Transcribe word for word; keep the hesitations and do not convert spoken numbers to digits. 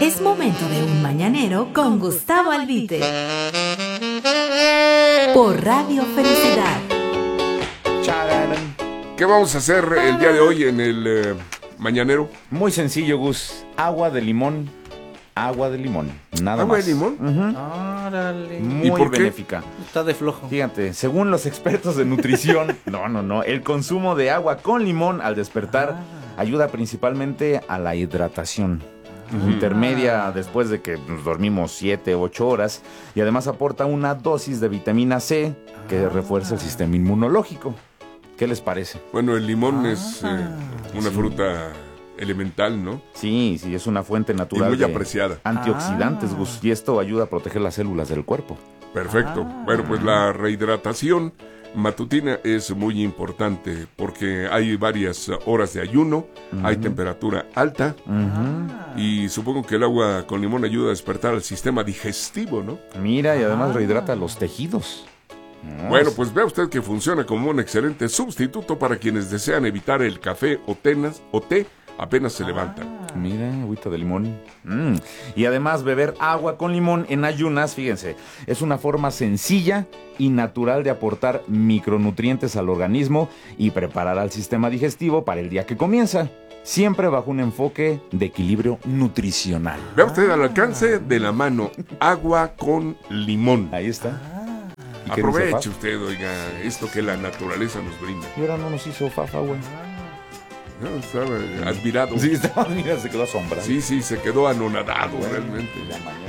Es momento de un mañanero con Gustavo Albite. Por Radio Felicidad. ¿Qué vamos a hacer el día de hoy en el eh, mañanero? Muy sencillo, Gus. Agua de limón. Agua de limón. Nada ¿Agua más. de limón? Uh-huh. Órale. Muy ¿Y por qué? benéfica. Está de flojo. Fíjate, según los expertos de nutrición, no, no, no, el consumo de agua con limón al despertar ah. ayuda principalmente a la hidratación. Uh-huh. Intermedia después de que nos dormimos siete, ocho horas y además aporta una dosis de vitamina C que ah. refuerza el sistema inmunológico. ¿Qué les parece? Bueno, el limón ah. es eh, una sí. fruta elemental, ¿no? Sí, sí, es una fuente natural. Y muy de apreciada. Antioxidantes, Ah. Gus, y esto ayuda a proteger las células del cuerpo. Perfecto. Ah. Bueno, pues la rehidratación matutina es muy importante porque hay varias horas de ayuno, uh-huh. hay temperatura alta uh-huh. y supongo que el agua con limón ayuda a despertar el sistema digestivo, ¿no? Mira, y además Ah. rehidrata los tejidos. No, bueno, pues vea usted que funciona como un excelente sustituto para quienes desean evitar el café o, tenas, o té apenas se levantan. Mira, agüita de limón. Mm. Y además beber agua con limón en ayunas, fíjense, es una forma sencilla y natural de aportar micronutrientes al organismo y preparar al sistema digestivo para el día que comienza. Siempre bajo un enfoque de equilibrio nutricional. Vea usted al alcance de la mano, agua con limón. Ahí está. Aproveche usted, oiga, esto que la naturaleza nos brinda. Y ahora no nos hizo fafa, güey. No, estaba admirado. Sí, estaba, mira, se quedó asombrado. Sí, sí, se quedó anonadado, bueno, realmente.